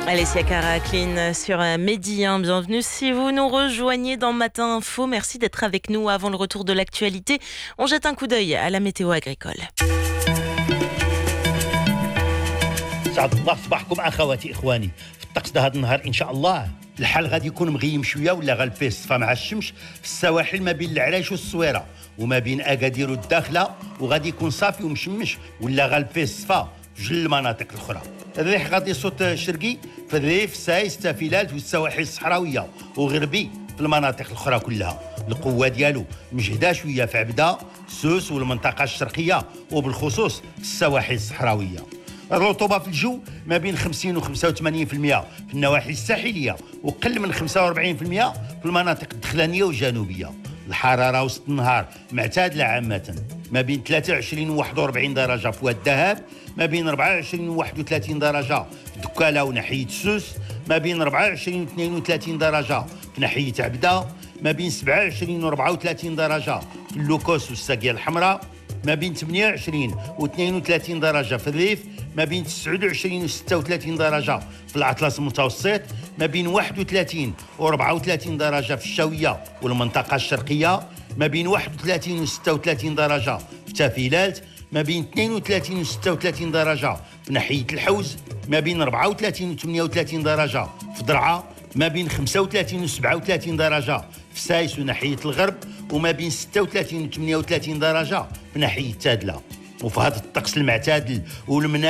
Alessia Cara, Clean sur Mehdi, bienvenue si vous nous rejoignez dans Matin Info. Merci d'être avec nous avant le retour de l'actualité. On jette un coup d'œil à la météo agricole. سعد الله صباحكم اخواتي اخواني. في الطقس ده هذا النهار ان شاء الله الحال غادي يكون مغيم شويه ولا غالب فيه الصفا مع الشمس في السواحل ما بين العرايش والصويره وما بين اكادير والداخله، وغادي يكون صافي ومشمش ولا غالب فيه الصفا في جل المناطق الاخرى. الريح غادي يصوت شرقي في الريف، سايس، تافيلات والسواحل الصحراويه وغربي في المناطق الاخرى كلها. القوه ديالو مجهده شويه في عبده، سوس والمنطقه الشرقيه وبالخصوص السواحل الصحراويه. الرطوبة في الجو ما بين 50 و 85% في النواحي الساحلية وقل من 45% في المناطق الدخلانية والجنوبية. الحرارة وسط النهار معتدلة عامة، ما بين 23 و 41 درجة في واد الذهب، ما بين 24 و 31 درجة في دكالة وناحية سوس، ما بين 24 و 32 درجة في ناحية عبدة، ما بين 27 و 34 درجة في اللوكوس والساقية الحمراء، ما بين 28 و 32 درجة في الريف، ما بين 29 و 36 درجة في الأطلس المتوسط، ما بين 31 و 34 درجة في الشاوية والمنطقة الشرقية، ما بين 31 و 36 درجة في تافيلات، ما بين 32 و 36 درجة في ناحية الحوز، ما بين 34 و 38 درجة في درعا، ما بين 35 و 37 درجة في سايس وناحية الغرب، وما بين 36 و 38 درجة في ناحية تادلة. وفي هذا الطقس المعتدل والمناخ